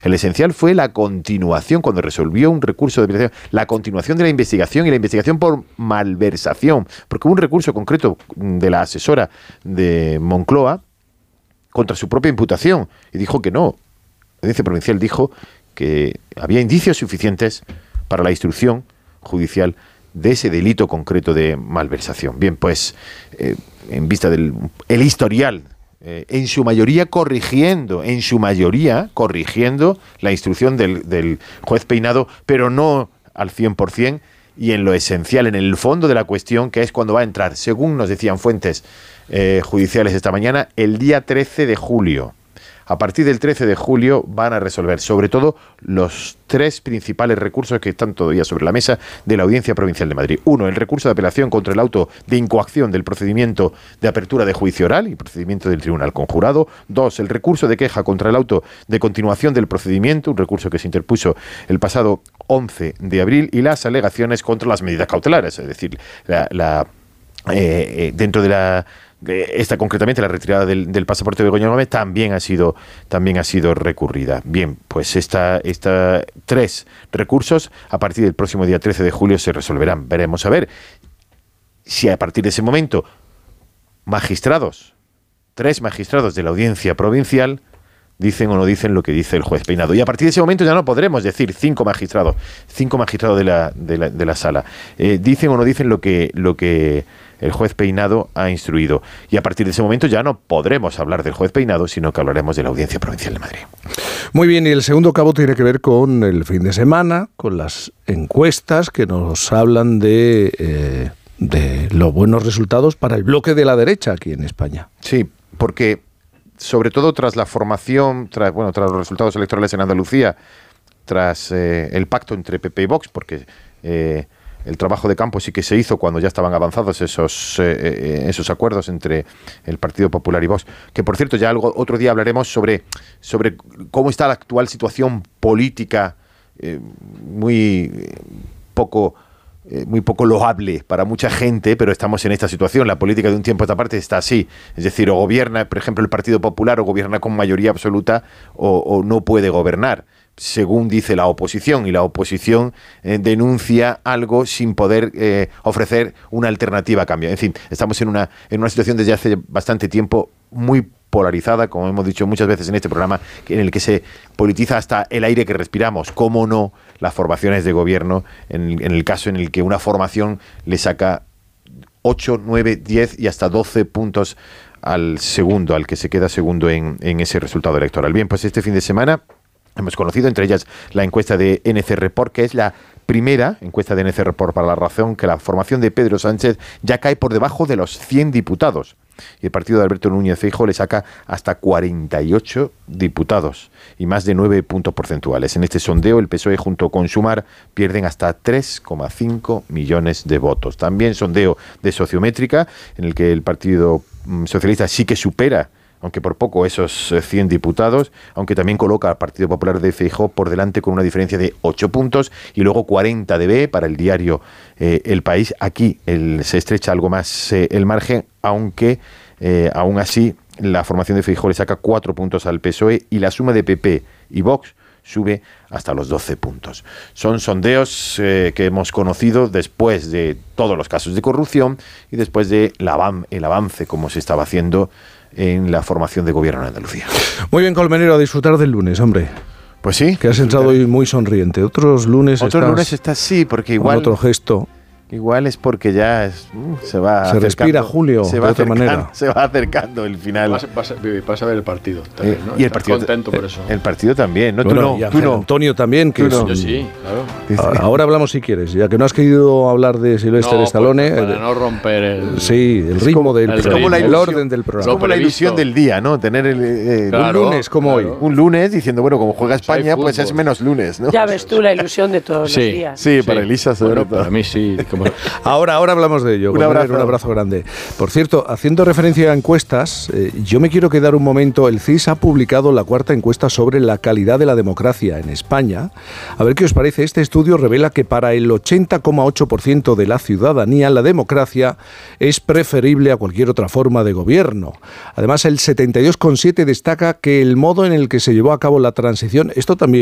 El esencial fue la continuación, cuando resolvió un recurso de apelación, la continuación de la investigación y la investigación por malversación, porque hubo un recurso concreto de la asesora de Moncloa contra su propia imputación y dijo que no. La Audiencia Provincial dijo que había indicios suficientes para la instrucción judicial de ese delito concreto de malversación. Bien, pues en vista del el historial, en su mayoría corrigiendo la instrucción del juez Peinado, pero no al 100%, y en lo esencial, en el fondo de la cuestión, que es cuando va a entrar, según nos decían fuentes judiciales esta mañana, el día 13 de julio. A partir del 13 de julio van a resolver, sobre todo, los 3 principales recursos que están todavía sobre la mesa de la Audiencia Provincial de Madrid. 1, el recurso de apelación contra el auto de incoacción del procedimiento de apertura de juicio oral y procedimiento del tribunal conjurado. 2, el recurso de queja contra el auto de continuación del procedimiento, un recurso que se interpuso el pasado 11 de abril, y las alegaciones contra las medidas cautelares, es decir, dentro de la... Esta concretamente, la retirada del pasaporte de Begoña Gómez, también ha sido recurrida. Bien, pues esta 3 recursos a partir del próximo día 13 de julio se resolverán. Veremos a ver si a partir de ese momento 3 magistrados de la Audiencia Provincial dicen o no dicen lo que dice el juez Peinado. Y a partir de ese momento ya no podremos decir 5 magistrados de la sala. Dicen o no dicen lo que el juez Peinado ha instruido. Y a partir de ese momento ya no podremos hablar del juez Peinado, sino que hablaremos de la Audiencia Provincial de Madrid. Muy bien, y el segundo cabo tiene que ver con el fin de semana, con las encuestas que nos hablan de los buenos resultados para el bloque de la derecha aquí en España. Sí, porque sobre todo tras la formación, tras los resultados electorales en Andalucía, tras el pacto entre PP y Vox, porque el trabajo de campo sí que se hizo cuando ya estaban avanzados esos acuerdos entre el Partido Popular y Vox, que por cierto ya otro día hablaremos sobre cómo está la actual situación política, muy poco loable para mucha gente, pero estamos en esta situación. La política de un tiempo a esta parte está así. Es decir, o gobierna, por ejemplo, el Partido Popular, o gobierna con mayoría absoluta, o no puede gobernar, según dice la oposición, y la oposición denuncia algo sin poder ofrecer una alternativa a cambio. En fin, estamos en una situación desde hace bastante tiempo muy polarizada, como hemos dicho muchas veces en este programa, en el que se politiza hasta el aire que respiramos. ¿Cómo no las formaciones de gobierno, en el caso en el que una formación le saca 8, 9, 10 y hasta 12 puntos al que se queda segundo en ese resultado electoral? Bien, pues este fin de semana hemos conocido, entre ellas, la encuesta de NC Report, que es la primera encuesta de NC Report para La Razón, que la formación de Pedro Sánchez ya cae por debajo de los 100 diputados. Y el partido de Alberto Núñez Feijóo le saca hasta 48 diputados y más de 9 puntos porcentuales. En este sondeo, el PSOE junto con Sumar pierden hasta 3,5 millones de votos. También sondeo de Sociométrica, en el que el Partido Socialista sí que supera, aunque por poco, esos 100 diputados, aunque también coloca al Partido Popular de Feijóo por delante con una diferencia de 8 puntos, y luego 40 de B para el diario El País. Aquí se estrecha algo más el margen, aunque aún así la formación de Feijóo le saca 4 puntos al PSOE, y la suma de PP y Vox sube hasta los 12 puntos. Son sondeos que hemos conocido después de todos los casos de corrupción y después de el avance como se estaba haciendo en la formación de gobierno en Andalucía. Muy bien, Colmenero, a disfrutar del lunes, hombre. Pues sí. Que has entrado hoy muy sonriente. Otros lunes estás sí, porque igual... Con otro gesto. Igual es porque ya se respira Julio, de otra manera. Se va acercando el final. Vas a ver el partido también, ¿no? Y el partido, contento por eso. El partido también, ¿no? Bueno, tú no. Antonio también. Que Yo sí, claro. Ahora hablamos si quieres, ya que no has querido hablar de Sylvester Stallone. Para no romper el ritmo del programa, el orden del Es programa. como la ilusión del día, ¿no? Tener un lunes como hoy. Un lunes diciendo, bueno, como juega España, pues es menos lunes, ¿no? Ya ves tú la ilusión de todos los días. Sí, para Elisa. Para mí sí, como Ahora hablamos de ello. Un abrazo grande. Por cierto, haciendo referencia a encuestas, yo me quiero quedar un momento. El CIS ha publicado la cuarta encuesta sobre la calidad de la democracia en España. A ver qué os parece. Este estudio revela que para el 80,8% de la ciudadanía la democracia es preferible a cualquier otra forma de gobierno. Además, el 72,7% destaca que el modo en el que se llevó a cabo la transición, esto también